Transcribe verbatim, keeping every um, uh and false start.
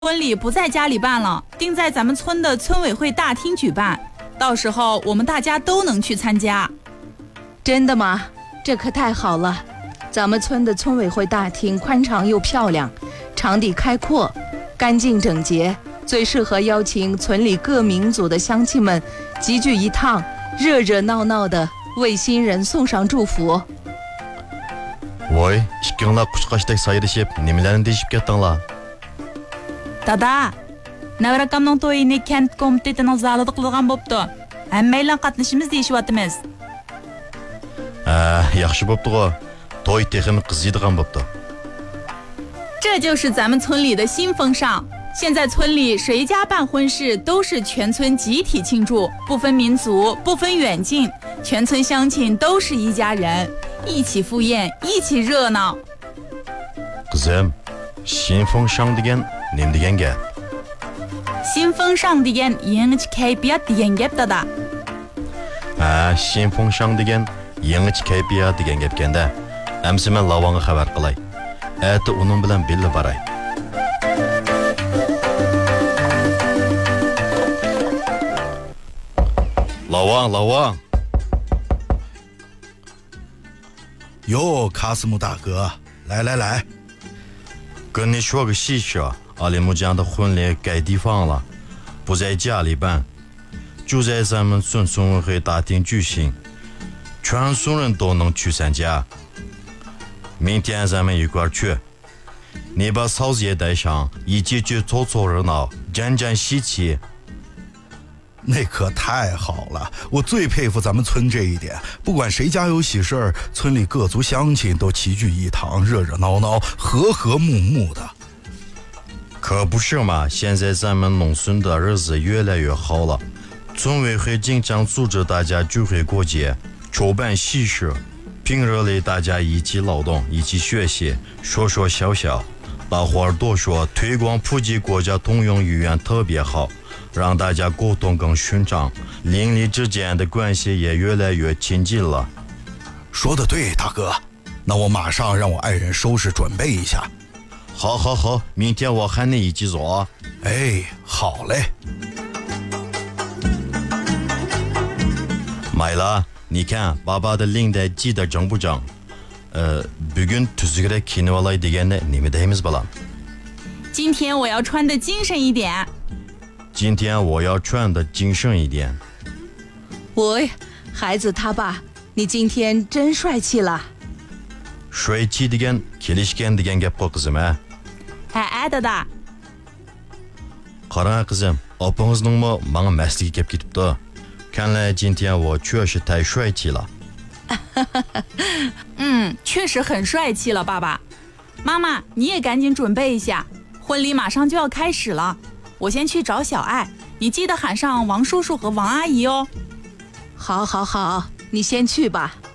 婚礼不在家里办了，定在咱们村的村委会大厅举办，到时候我们大家都能去参加。 真的吗？这可太好了！咱们村的村委会大厅宽敞又漂亮，场地开阔，干净整洁，最适合邀请村里各民族的乡亲们集聚一趟，热热闹闹的为新人送上祝福。 Voy, ikkiңlar qushqashdek sayrashib, nimalarni deyishib ketdinglar? Dada, Navra akamning to'yini kent komitetining zalida qilgan bo'pti. Hammanglar qatnashimiz deyishyapmiz. Ha, yaxshi bo'pti-ku. To'y texmi qiziydigan bo'pti. 这就是咱们村里的新风尚。现在村里谁家办婚事都是全村集体庆祝，不分民族，不分远近，全村乡亲都是一家人，一起赴宴，一起热闹。 Qizim, 신풍상 degan nima degan gap? 新风尚 degan yangi kayfiyat degan gap dada. Ha, 신풍상 degan yangi kayfiyat degan gap ekanda. Amsi men Lavonga xabar qilay. Ati uning bilan birga boray. Lavon, Lavon. 哟，卡斯姆大哥，来来来， 跟你说个喜事，阿里木匠的婚礼改地方了，不在家里办，就在咱们村村委会大厅举行，全村人都能去参加。明天咱们一块儿去，你把嫂子也带上，一起去凑凑热闹，沾沾喜气。 那可太好了！我最佩服咱们村这一点，不管谁家有喜事儿，村里各族乡亲都齐聚一堂，热热闹闹，和和睦睦的。 可不是嘛，现在咱们农村的日子越来越好了，村委会经常组织大家聚会过节，筹办喜事，平日里大家一起劳动，一起学习，说说笑笑，大伙儿都说推广普及国家通用语言特别好，让大家沟通更顺畅，邻里之间的关系也越来越亲近了。 说得对，大哥，那我马上让我爱人收拾准备一下。 好好好，明天我喊你一起走啊。 哎，好嘞。 买了，你看爸爸的领带系得正不正？呃，bugün tuzukrak kiyinib olay deganni nima deymiz balam? 今天我要穿的精神一点。 今天我要穿的精神一点。 喂，孩子他爸，你今天真帅气了。 帅气degan kelishgan degan gap-ku qizim a. Ha, a dada. Qarang qizim, opangizning menga masligi kelib ketibdi. 看来今天我确实太帅气了。 嗯，确实很帅气了，爸爸。妈妈，你也赶紧准备一下，婚礼马上就要开始了。我先去找小爱，你记得喊上王叔叔和王阿姨哦。 好好好，你先去吧。